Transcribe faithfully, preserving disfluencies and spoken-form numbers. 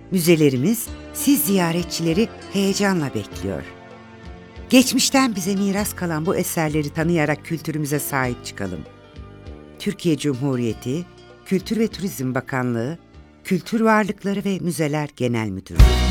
Müzelerimiz siz ziyaretçileri heyecanla bekliyor. Geçmişten bize miras kalan bu eserleri tanıyarak kültürümüze sahip çıkalım. Türkiye Cumhuriyeti Kültür ve Turizm Bakanlığı, Kültür Varlıkları ve Müzeler Genel Müdürlüğü.